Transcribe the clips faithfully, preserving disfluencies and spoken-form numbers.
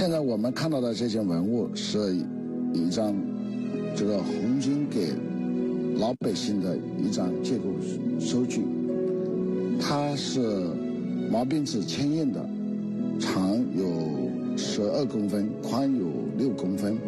现在我们看到的这件文物是一张这个红军给老百姓的一张借构收据，它是毛边纸签印的，长有十二公分，宽有六公分。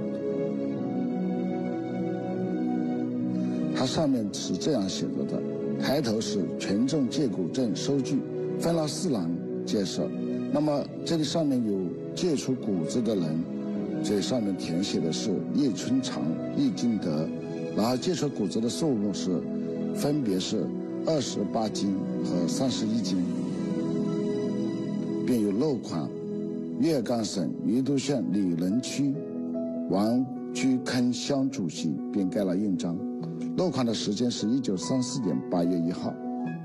它上面是这样写着的：抬头是群众借古证收据，分了四栏介绍。那么这里上面有借出谷子的人，这上面填写的是叶春长、叶金德，然后借出谷子的数目是分别是二十八斤和三十一斤，并有漏款粤赣省余都县里仁区王居坑乡主席，并盖了印章。漏款的时间是一九三四年八月一号。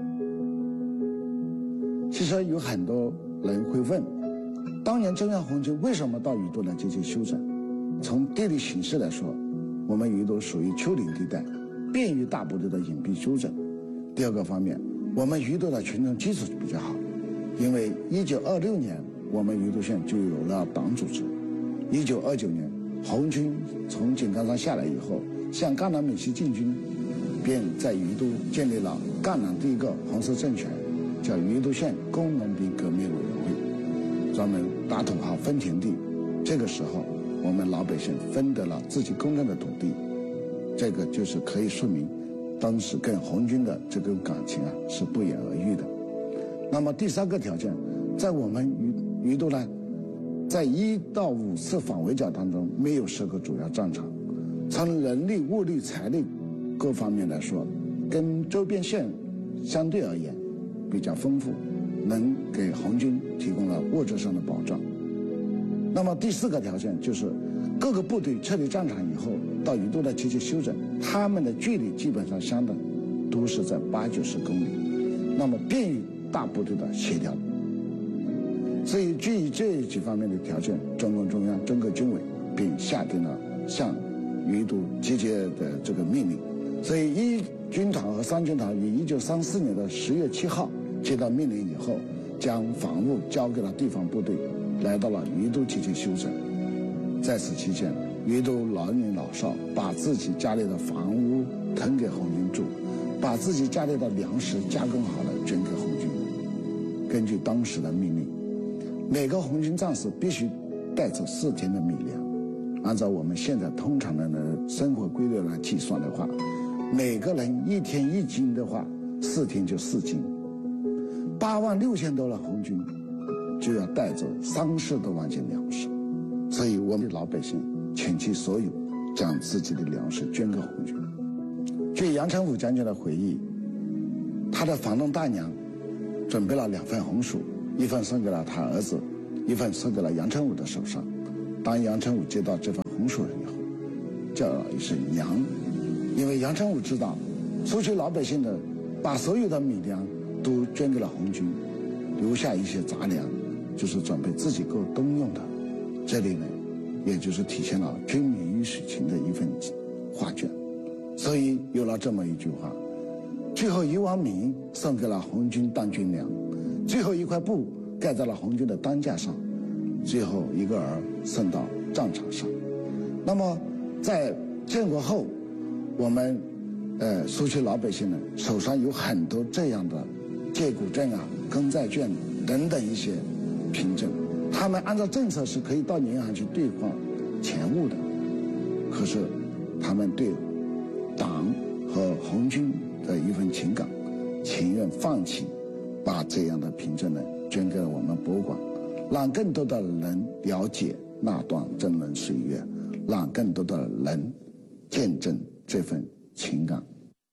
其实有很多人会问，当年中央红军为什么到余都来进行休整？从地理形势来说，我们余都属于丘陵地带，便于大部队的隐蔽休整。第二个方面，我们余都的群众基础比较好，因为一九二六年我们余都县就有了党组织。一九二九年红军从井冈山下来以后，向赣南闽西进军，便在余都建立了赣南第一个红色政权，叫余都县工农兵革命委员会，专门打土豪分田地。这个时候我们老百姓分得了自己公认的土地，这个就是可以说明当时跟红军的这个感情啊是不言而喻的。那么第三个条件，在我们余余都呢，在一到五次反围剿当中没有设个主要战场，从人力、物力、财力各方面来说，跟周边县相对而言比较丰富，能给红军提供了物质上的保障。那么第四个条件就是各个部队撤离战场以后到余都来进行休整，他们的距离基本上相等，都是在八九十公里，那么便于大部队的协调。所以基于这几方面的条件，中共中央、中共军委并下定了向余都集结的这个命令。所以一军团和三军团于一九三四年的十月七号接到命令以后，将防务交给了地方部队，来到了余都进行休整。在此期间，余都老女老少把自己家里的房屋腾给红军住，把自己家里的粮食加工好了捐给红军。根据当时的命令，每个红军战士必须带走四天的米粮。按照我们现在通常的生活规律来计算的话，每个人一天一斤的话，四天就四斤，八万六千多的红军就要带走三十多万斤粮食。所以我们老百姓倾其所有，将自己的粮食捐给红军。据杨成武将军的回忆，他的房东大娘准备了两份红薯，一份送给了他儿子，一份送给了杨成武的手上。当杨成武接到这份红薯以后，叫了一声娘，因为杨成武知道苏区老百姓的把所有的米粮都捐给了红军，留下一些杂粮就是准备自己够冬用的。这里呢，也就是体现了军民鱼水情的一份画卷。所以有了这么一句话：最后一碗米送给了红军当军粮，最后一块布盖在了红军的担架上，最后一个儿送到战场上。那么在建国后，我们呃苏区老百姓呢手上有很多这样的借古证啊、公债券等等一些凭证，他们按照政策是可以到银行去兑换钱物的，可是他们对党和红军的一份情感，情愿放弃把这样的凭证呢捐给了我们博物馆，让更多的人了解那段峥嵘岁月，让更多的人见证这份情感。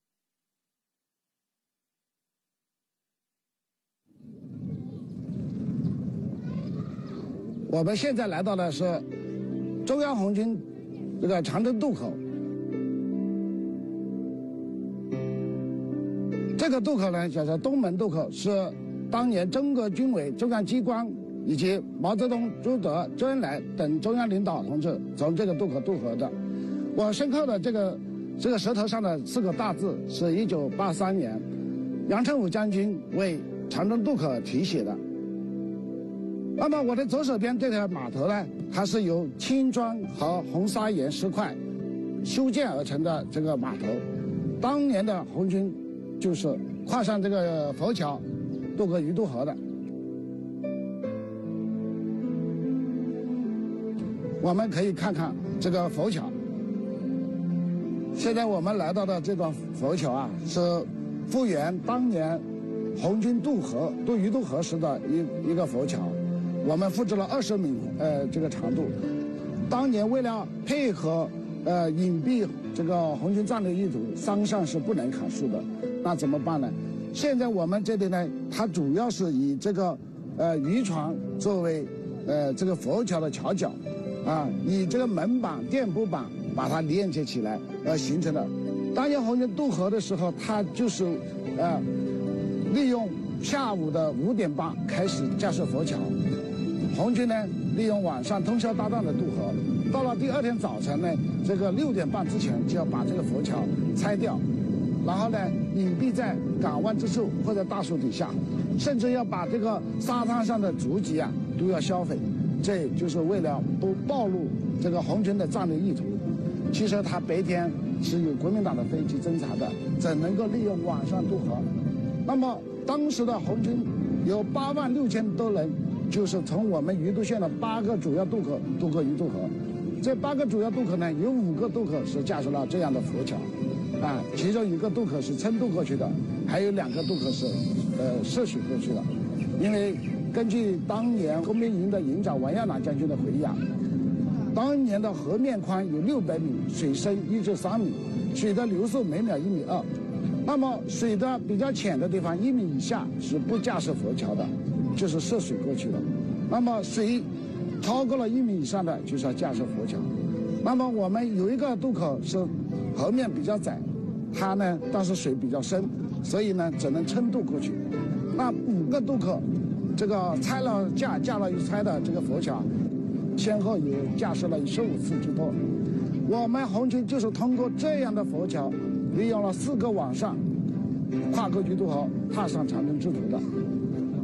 我们现在来到的是中央红军这个长征渡口。这个渡口呢叫做东门渡口，是当年中国军委中央机关以及毛泽东、朱德、周恩来等中央领导同志从这个渡口渡河的。我身后的这个这个石头上的四个大字是一九八三年杨成武将军为长征渡口题写的。那么我的左手边这条码头呢， 它是由青砖和红砂岩石块修建而成的这个码头。当年的红军就是跨上这个浮桥渡过鱼渡河的。我们可以看看这个浮桥。现在我们来到的这段浮桥啊，是复原当年红军渡河渡鱼渡河时的一一个浮桥。我们复制了二十米呃这个长度。当年为了配合呃隐蔽这个红军战略意图，山上是不能砍树的，那怎么办呢？现在我们这里呢，它主要是以这个呃渔船作为呃这个浮桥的桥脚，啊，以这个门板、电波板把它连接起来而形成的。当年红军渡河的时候，它就是呃利用下午的五点半开始架设浮桥。红军呢，利用晚上通宵达旦的渡河，到了第二天早晨呢，这个六点半之前就要把这个浮桥拆掉，然后呢，隐蔽在港湾之处或者大树底下，甚至要把这个沙滩上的足迹啊都要销毁，这就是为了不暴露这个红军的战略意图。其实他白天是有国民党的飞机侦察的，怎能够利用晚上渡河？那么当时的红军有八万六千多人。就是从我们鱼渡县的八个主要渡口渡过鱼渡河，这八个主要渡口呢，有五个渡口是架设了这样的浮桥，啊，其中一个渡口是撑渡过去的，还有两个渡口是呃涉水过去的。因为根据当年工兵营的营长王耀南将军的回忆啊，当年的河面宽有六百米，水深一至三米，水的流速每秒一米二。那么水的比较浅的地方，一米以下是不架设浮桥的。就是涉水过去的，那么水超过了一米以上的，就是要架设浮桥。那么我们有一个渡口是河面比较窄，它呢但是水比较深，所以呢只能撑渡过去。那五个渡口，这个拆了架架了一拆的这个浮桥，先后有架设了十五次之多。我们红军就是通过这样的浮桥，利用了四个晚上，跨过鱼渡河，踏上长征之途的。